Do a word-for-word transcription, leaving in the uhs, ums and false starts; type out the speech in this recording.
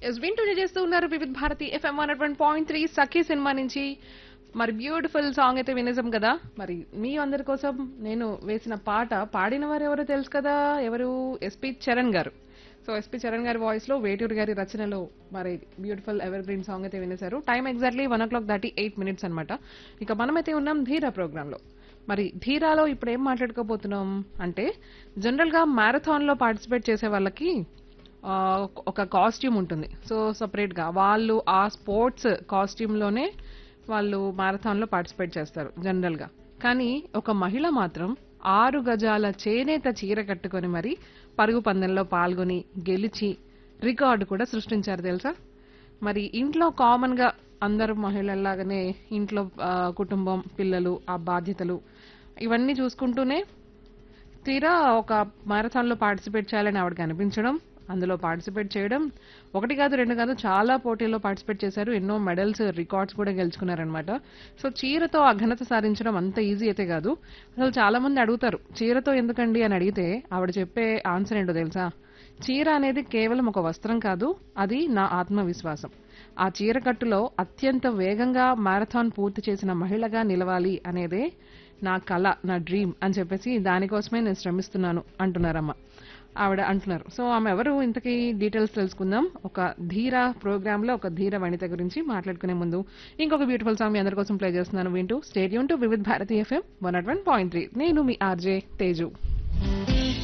Yes వింటూనే చేస్తూ ఉన్నారు వివిధ Bharati FM one one point three సఖీ సినిమా నుంచి మరి బ్యూటిఫుల్ సాంగ్ అయితే వినేసాం కదా. మరి మీ అందరి కోసం నేను వేసిన పాట పాడిన వారు ఎవరో తెలుసు కదా, ఎవరు ఎస్పి చరణ్ గారు. సో ఎస్పి చరణ్ గారి వాయిస్ లో వేటూరు గారి రచనలో మరి బ్యూటిఫుల్ ఎవర్ గ్రీన్ సాంగ్ అయితే వినేశారు. టైం ఎగ్జాక్ట్లీ వన్ ఓ క్లాక్ థర్టీ ఎయిట్ మినిట్స్ అనమాట. ఇక మనమైతే ఉన్నాం ధీరా ప్రోగ్రామ్ లో. మరి ధీరాలో ఇప్పుడు ఏం మాట్లాడుకోబోతున్నాం అంటే, జనరల్ గా మ్యారథాన్ లో పార్టిసిపేట్ చేసే వాళ్ళకి ఆ, ఒక కాస్ట్యూమ్ ఉంటుంది. సో సపరేట్ గా వాళ్ళు ఆ స్పోర్ట్స్ కాస్ట్యూమ్ లోనే వాళ్ళు మారథాన్ లో పార్టిసిపేట్ చేస్తారు జనరల్ గా. కానీ ఒక మహిళ మాత్రం ఆరు గజాల చేనేత చీర కట్టుకొని మరి పరుగు పందెంలో పాల్గొని గెలిచి రికార్డు కూడా సృష్టించారు తెలుసా. మరి ఇంట్లో కామన్ గా అందరు మహిళల్లాగానే ఇంట్లో ఆ, కుటుంబం, పిల్లలు, ఆ బాధ్యతలు ఇవన్నీ చూసుకుంటూనే తీరా ఒక మారథాన్ లో పార్టిసిపేట్ చేయాలని ఆవిడకి అనిపించడం, అందులో పార్టిసిపేట్ చేయడం, ఒకటి కాదు రెండు కాదు చాలా పోటీల్లో పార్టిసిపేట్ చేశారు. ఎన్నో మెడల్స్, రికార్డ్స్ కూడా గెలుచుకున్నారనమాట. సో చీరతో ఆ ఘనత సాధించడం అంత ఈజీ అయితే కాదు. అసలు చాలా మంది అడుగుతారు చీరతో ఎందుకండి అని అడిగితే ఆవిడ చెప్పే ఆన్సర్ ఏంటో తెలుసా, చీర అనేది కేవలం ఒక వస్త్రం కాదు, అది నా ఆత్మవిశ్వాసం. ఆ చీర కట్టులో అత్యంత వేగంగా మారథాన్ పూర్తి చేసిన మహిళగా నిలవాలి అనేదే నా కళ, నా డ్రీమ్ అని చెప్పేసి దానికోసమే నేను శ్రమిస్తున్నాను అంటున్నారమ్మ ఆవిడ అంటున్నారు. సో ఆమె ఎవరు ఇంతకీ డీటెయిల్స్ తెలుసుకుందాం. ఒక ధీరా ప్రోగ్రామ్ లో ఒక ధీర వనిత గురించి మాట్లాడుకునే ముందు ఇంకొక బ్యూటిఫుల్ సాంగ్ మీ అందరి కోసం ప్లే చేస్తున్నాను. వింటూ stadium to Vividh Bharati FM one not one point three. నేను మీ ఆర్జే తేజు.